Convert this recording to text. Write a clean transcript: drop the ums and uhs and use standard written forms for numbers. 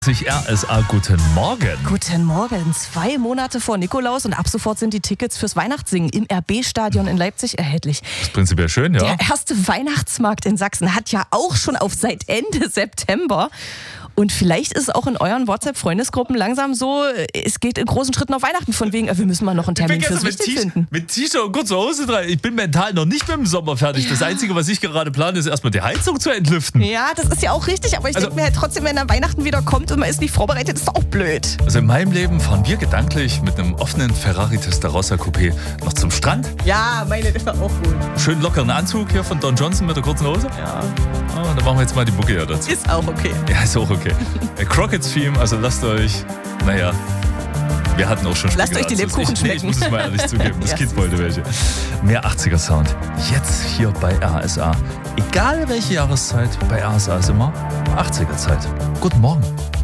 RSA, guten Morgen. Guten Morgen. 2 Monate vor Nikolaus und ab sofort sind die Tickets fürs Weihnachtssingen im RB-Stadion in Leipzig erhältlich. Das ist prinzipiell schön, ja. Der erste Weihnachtsmarkt in Sachsen hat ja auch schon auf seit Ende September. Und vielleicht ist es auch in euren WhatsApp-Freundesgruppen langsam so, es geht in großen Schritten auf Weihnachten, von wegen, wir müssen mal noch einen Termin fürs Wichtig finden. Mit T-Shirt und kurzer Hose dran. Ich bin mental noch nicht mit dem Sommer fertig. Das Einzige, was ich gerade plane, ist erstmal die Heizung zu entlüften. Ja, das ist ja auch richtig, aber ich denke mir halt trotzdem, wenn dann Weihnachten wieder kommt und man ist nicht vorbereitet, ist doch auch blöd. Also in meinem Leben fahren wir gedanklich mit einem offenen Ferrari Testarossa Coupé noch zum Strand. Ja, meine ist doch auch gut. Schön lockeren Anzug hier von Don Johnson mit der kurzen Hose. Ja. Oh, da machen wir jetzt mal die Mucke ja dazu. Ist auch okay. Ja, ist auch okay. Crockett-Theme, also lasst euch, wir hatten auch schon Lasst euch die Lebkuchen schmecken. Ich muss es mal ehrlich zugeben, das Kind wollte welche. Mehr 80er-Sound, jetzt hier bei RSA. Egal welche Jahreszeit, bei RSA ist immer 80er-Zeit. Guten Morgen.